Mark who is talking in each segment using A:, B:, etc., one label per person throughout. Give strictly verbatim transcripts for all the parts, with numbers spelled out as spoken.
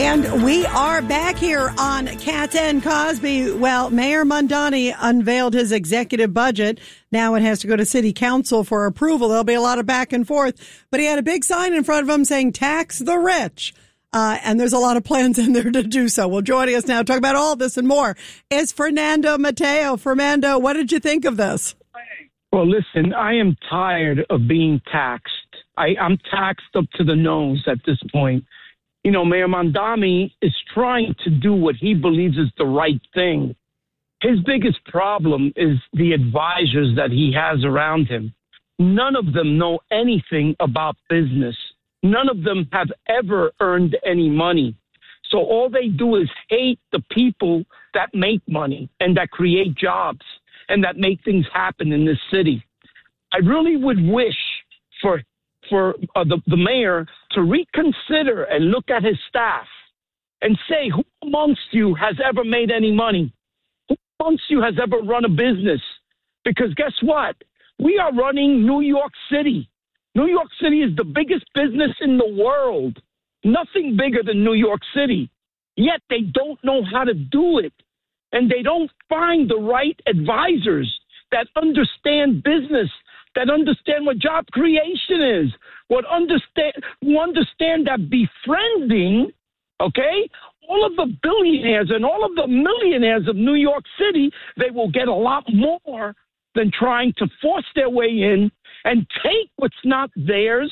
A: And we are back here on Cat and Cosby. Well, Mayor Mamdani unveiled his executive budget. Now it has to go to city council for approval. There'll be a lot of back and forth. But he had a big sign in front of him saying, tax the rich. Uh, and there's a lot of plans in there to do so. Well, joining us now to talk about all this and more is Fernando Mateo. Fernando, what did you think of this?
B: Well, listen, I am tired of being taxed. I, I'm taxed up to the nose at this point. You know, Mayor Mamdani is trying to do what he believes is the right thing. His biggest problem is the advisors that he has around him. None of them know anything about business. None of them have ever earned any money. So all they do is hate the people that make money and that create jobs and that make things happen in this city. I really would wish for for uh, the, the mayor to reconsider and look at his staff and say, who amongst you has ever made any money? Who amongst you has ever run a business? Because guess what? We are running New York City. New York City is the biggest business in the world. Nothing bigger than New York City. Yet they don't know how to do it. And they don't find the right advisors that understand business, that understand what job creation is, what understand, who understand that befriending, okay, all of the billionaires and all of the millionaires of New York City, they will get a lot more than trying to force their way in and take what's not theirs,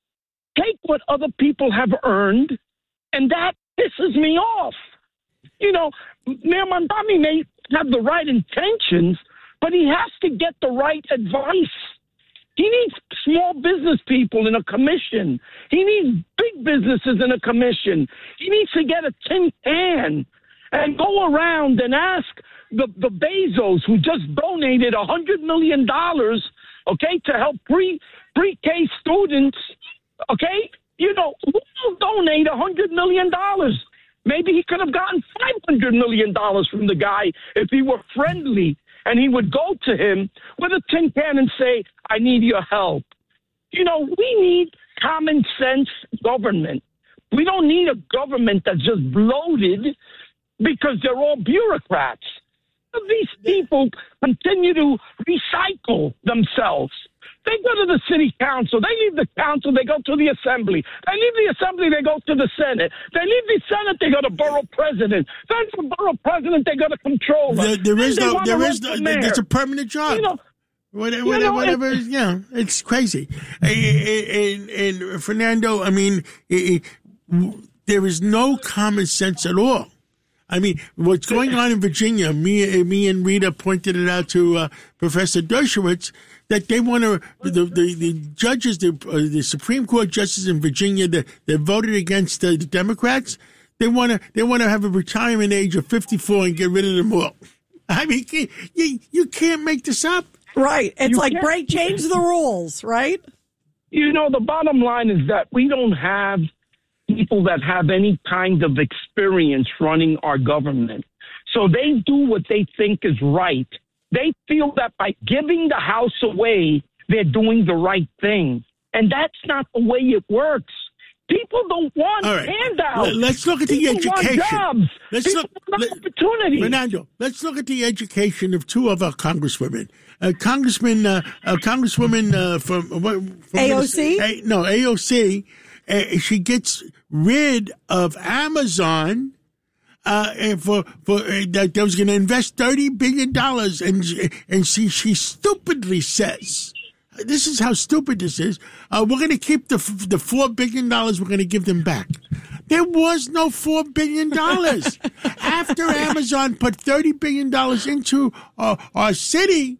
B: take what other people have earned, and that pisses me off. You know, Mayor Mamdani may have the right intentions, but he has to get the right advice. He needs small business people in a commission. He needs big businesses in a commission. He needs to get a tin can and go around and ask the, the Bezos, who just donated one hundred million dollars, okay, to help pre, pre-K students, okay? You know, who will donate one hundred million dollars? Maybe he could have gotten five hundred million dollars from the guy if he were friendly. And he would go to him with a tin can and say, I need your help. You know, we need common sense government. We don't need a government that's just bloated because they're all bureaucrats. These people continue to recycle themselves. They go to the city council. They leave the council. They go to the assembly. They leave the assembly. They go to the Senate. They leave the Senate. They go to borough president. Then from borough president, they go to controller.
C: There, there is no, there is no, there's a permanent job.
A: You know,
C: whatever,
A: you know,
C: whatever, it, yeah, it's crazy. And, and, and Fernando, I mean, it, it, there is no common sense at all. I mean, what's going on in Virginia, me, me and Rita pointed it out to uh, Professor Dershowitz, that they want to, the, the, the judges, the, uh, the Supreme Court justices in Virginia that, that voted against uh, the Democrats, they want to, they want to have a retirement age of fifty-four and get rid of them all. I mean, you, you can't make this up.
A: Right. It's
B: You
A: like
B: can't.
A: break, change the rules, right?
B: You know, the bottom line is that we don't have people that have any kind of experience running our government. So they do what they think is right. They feel that by giving the House away, they're doing the right thing. And that's not the way it works. People don't want
C: All right.
B: handouts.
C: Let's look at the
B: People
C: education.
B: Want jobs.
C: Let's
B: People
C: look,
B: want
C: let,
B: opportunities.
C: Fernando, let's look at the education of two of our congresswomen. Uh, Congressman, uh, uh, Congresswoman uh, from, uh, from
A: A O C?
C: A, no, A O C. Uh, she gets rid of Amazon. Uh, and for for uh, that, that was going to invest thirty billion dollars, and and she she stupidly says, "This is how stupid this is. Uh, we're going to keep the the four billion dollars. We're going to give them back." There was no four billion dollars. After Amazon put thirty billion dollars into uh, our city,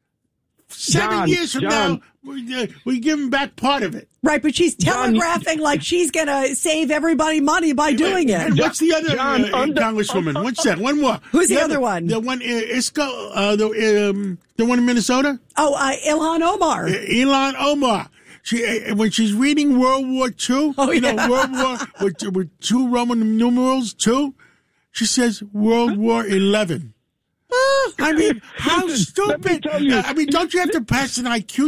C: seven
B: John,
C: years from
B: John.
C: now, we, uh, we give them back part of it.
A: Right, but she's
B: John,
A: telegraphing like she's going to save everybody money by doing
C: And
A: it.
C: what's the other
B: John,
C: uh,
B: under-
C: congresswoman? What's that? One more.
A: Who's the other one?
C: The one, uh, Isco, uh, the, um, the one in Minnesota?
A: Oh, uh, Ilhan Omar.
C: Uh, Elon Omar. She, uh, when she's reading World War Two,
A: Oh,
C: you know,
A: yeah.
C: World War, with, with two Roman numerals, two, she says World War Eleven. I mean, how
B: Listen, let me
C: stupid.
B: tell you.
C: I mean, don't you have to pass an I Q